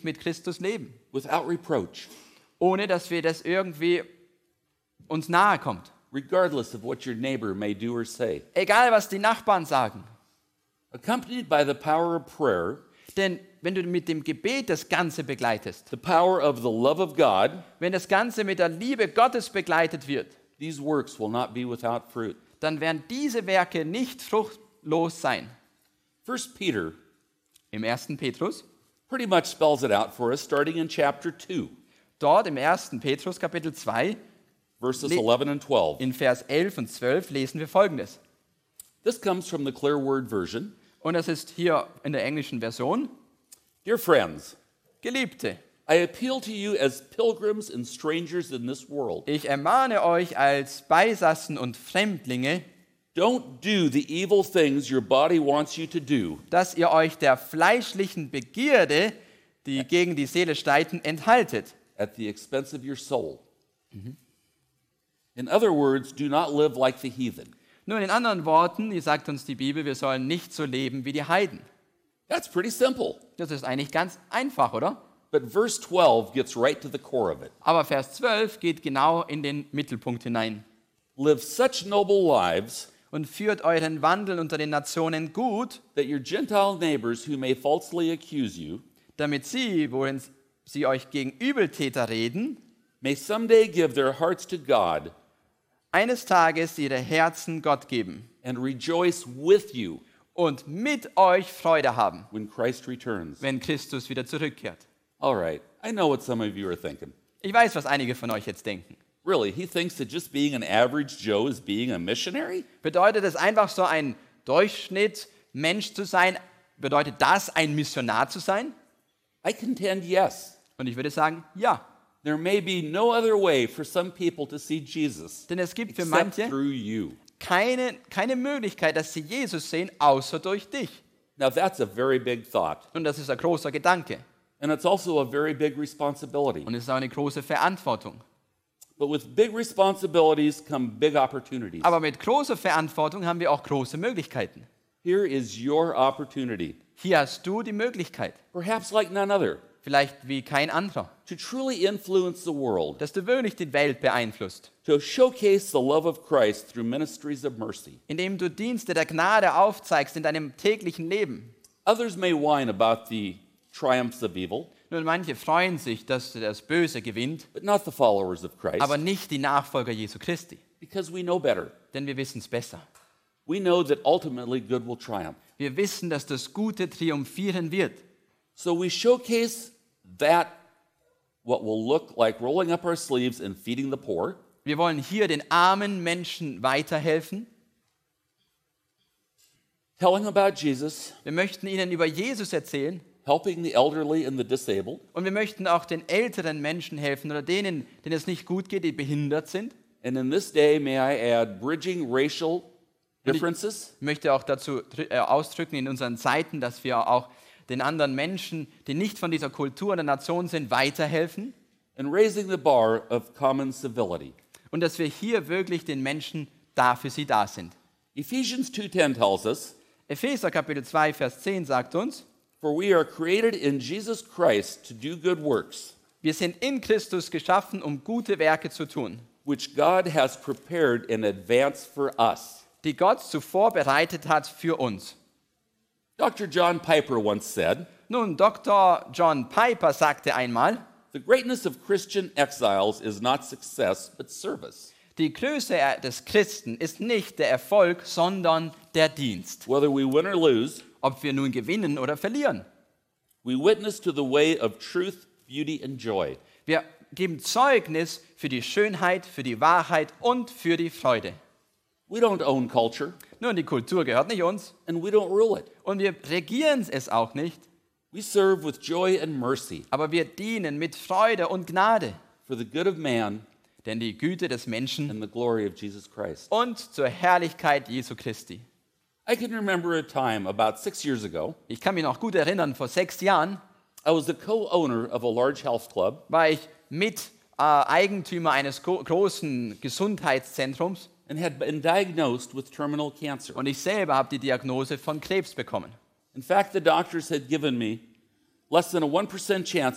mit Christus leben, without reproach, ohne dass wir das irgendwie uns nahe kommt. regardless of what your neighbor may do or say. Egal, was die Nachbarn sagen. Accompanied by the power of prayer, Denn wenn du mit dem Gebet das Ganze begleitest, the power of the love of God, wenn das Ganze mit der Liebe Gottes begleitet wird, these works will not be without fruit. dann werden diese Werke nicht fruchtlos sein. 1 Peter Im 1. Petrus, pretty much spells it out for us, starting in chapter 2, dort im 1. Petrus Kapitel 2, verses 11 and 12. in Vers 11 und 12 lesen wir Folgendes. This comes from the Clear Word version. Und das ist hier in der englischen Version. Dear friends, Geliebte, I appeal to you as pilgrims and strangers in this world. ich ermahne euch als Beisassen und Fremdlinge, Don't do the evil things your body wants you to do, dass ihr euch der fleischlichen Begierde, die gegen die Seele streiten, enthaltet. at the expense of your soul. In other words, do not live like the heathen. Nun, in anderen Worten, hier sagt uns die Bibel, wir sollen nicht so leben wie die Heiden. That's pretty simple. Das ist eigentlich ganz einfach, oder? But verse 12 gets right to the core of it. Aber Vers 12 geht genau in den Mittelpunkt hinein. Live such noble lives Und führt euren Wandel unter den Nationen gut, that your Gentile neighbors who may falsely accuse you damit sie, worin sie euch gegen Übeltäter reden, may someday give their hearts to God eines Tages ihre Herzen Gott geben and rejoice with you und mit euch Freude haben, when Christ returns. wenn Christus wieder zurückkehrt. All right, I know what some of you are thinking. Ich weiß, was einige von euch jetzt denken. Really, he thinks that just being an average Joe is being a missionary? Bedeutet es einfach so ein Durchschnitt-Mensch zu sein? Bedeutet das, ein Missionar zu sein? I contend yes. Und ich würde sagen, ja. There may be no other way for some people to see Jesus Denn es gibt für except manche through you. keine Möglichkeit, dass sie Jesus sehen, außer durch dich. Now that's a very big thought, Und das ist ein großer Gedanke. and it's also a very big responsibility. Und es ist auch eine große Verantwortung. But with big responsibilities come big opportunities. Aber mit großer Verantwortung haben wir auch große Möglichkeiten. Here is your opportunity, Hier hast du die Möglichkeit, perhaps like none other, vielleicht wie kein anderer, to truly influence the world, dass du wirklich die Welt beeinflusst, to showcase the love of Christ through ministries of mercy. indem du Dienste der Gnade aufzeigst in deinem täglichen Leben. Others may whine about the triumphs of evil, Nun, manche freuen sich, dass das Böse gewinnt, but not the followers of Christ, aber nicht die Nachfolger Jesu Christi, because we know better. denn wir wissen es besser. We know that ultimately good will triumph. Wir wissen, dass das Gute triumphieren wird. So we showcase that, what will look like rolling up our sleeves and feeding the poor, Wir wollen hier den armen Menschen weiterhelfen. telling about Jesus, Wir möchten ihnen über Jesus erzählen. helping the elderly and the disabled, Und wir möchten auch den älteren Menschen helfen oder denen es nicht gut geht, die behindert sind. and in this day, may I add, bridging racial differences Ich möchte auch dazu ausdrücken in unseren Zeiten, dass wir auch den anderen Menschen, die nicht von dieser Kultur oder Nation sind, weiterhelfen. and raising the bar of common civility. Und dass wir hier wirklich den Menschen für sie da sind. Ephesians 2:10 tells us, Epheser Kapitel 2, Vers 10 sagt uns, for we are created in Jesus Christ to do good works, wir sind in Christus geschaffen, um gute Werke zu tun, which God has prepared in advance for us. die Gott zuvor bereitet hat für uns. Dr. John Piper once said, Nun, Dr. John Piper sagte einmal, the greatness of Christian exiles is not success, but service. die Größe des Christen ist nicht der Erfolg, sondern der Dienst. Whether we win or lose, Ob wir nun gewinnen oder verlieren. we witness to the way of truth, beauty, and joy. Wir geben Zeugnis für die Schönheit, für die Wahrheit und für die Freude. We don't own culture, Nun, die Kultur gehört nicht uns and we don't rule it. und wir regieren es auch nicht, We serve with joy and mercy aber wir dienen mit Freude und Gnade, for the good of man denn die Güte des Menschen and the glory of Jesus Christ. und zur Herrlichkeit Jesu Christi. I can remember a time about 6 years ago. Ich kann mich noch gut erinnern, vor 6 Jahren I was the co-owner of a large health club, war ich Eigentümer eines großen Gesundheitszentrums and had been diagnosed with terminal cancer. und ich selber habe die Diagnose von Krebs bekommen. In fact, the doctors had given me less than a 1% chance